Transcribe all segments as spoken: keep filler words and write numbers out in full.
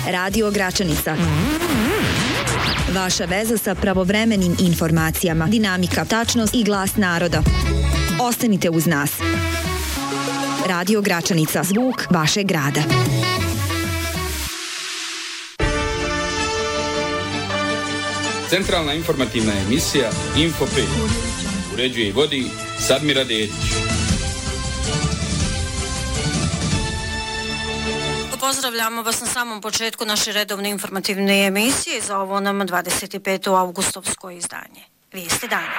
Radio Gračanica. Vaša veza sa pravovremenim informacijama, dinamika, tačnost i glas naroda. Ostanite uz nas. Radio Gračanica, zvuk vašeg grada. Centralna informativna emisija Info pet. Uređuje i vodi Sadmira Dedić. Pozdravljamo vas na samom početku naše redovne informativne emisije za ovo nam dvadeset peto avgustovsko izdanje. Vijesti dana.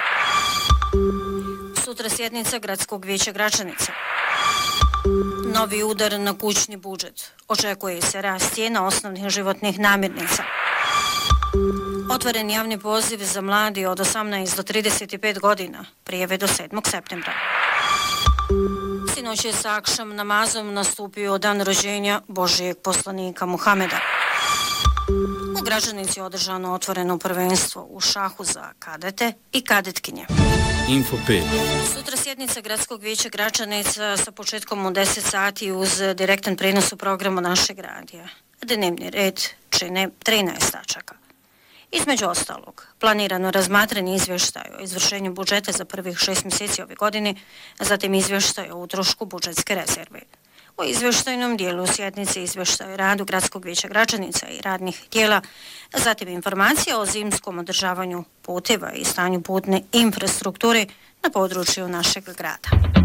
Sutra sjednica Gradskog vijeća Gračanice. Novi udar na kućni budžet. Očekuje se rast cijena osnovnih životnih namirnica. Otvoren javni poziv za mladi od osamnaest do trideset pet godina, prijave do sedmog septembra. Sinoć je sa akšam namazom nastupio dan rođenja Božijeg poslanika Muhameda. U Gračanici je održano otvoreno prvenstvo u šahu za kadete i kadetkinje. Info pet. Sutra sjednica Gradskog vijeća Gračanica sa početkom u deset sati uz direktan prenos u programu našeg radija. Dnevni red čine trinaest tačaka. Između ostalog, planirano razmatranje izvještaja o izvršenju budžeta za prvih šest mjeseci ove godine, zatim izvještaj o utrošku budžetske rezerve. U izvještajnom dijelu sjednice izvještaj o radu Gradskog vijeća Gračanica i radnih tijela, zatim informacija o zimskom održavanju puteva i stanju putne infrastrukture na području našeg grada.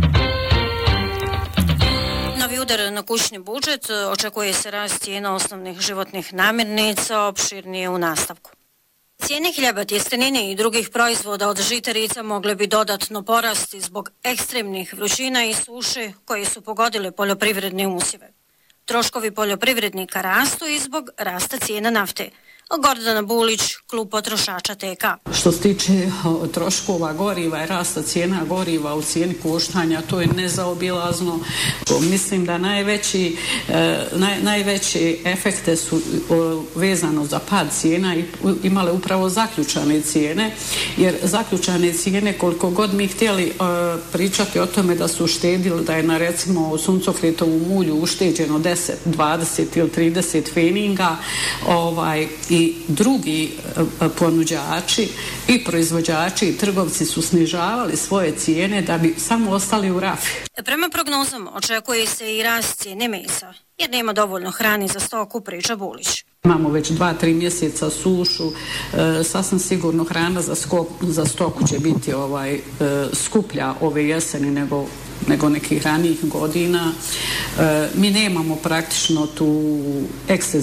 Novi udar na kućni budžet, očekuje se rast cijena osnovnih životnih namirnica, opširnije u nastavku. Cijene hljeba, tjestenine i drugih proizvoda od žitarica mogle bi dodatno porasti zbog ekstremnih vrućina i suše koje su pogodile poljoprivredne usjeve. Troškovi poljoprivrednika rastu i zbog rasta cijena nafte. Gordana Bulić, klub potrošača T K. Što se tiče o, troškova goriva i rasta cijena goriva u cijeni koštanja, to je nezaobilazno. O, mislim da najveći, e, naj, najveće efekte su o, vezano za pad cijena i u, imale upravo zaključane cijene, jer zaključane cijene, koliko god mi htjeli e, pričati o tome da su uštedili, da je na recimo suncokretovom ulju ušteđeno deset, dvadeset ili trideset feninga, ovaj, i drugi ponuđači i proizvođači i trgovci su snižavali svoje cijene da bi samo ostali u rafi. Prema prognozama očekuje se i rast cijene mesa, jer nema dovoljno hrane za stoku, priča Bulić. Imamo već dva, tri mjeseca sušu, e, sasvim sigurno hrana za, skop, za stoku će biti ovaj, e, skuplja ove jeseni nego nego nekih ranijih godina. E, mi nemamo praktično tu eksces,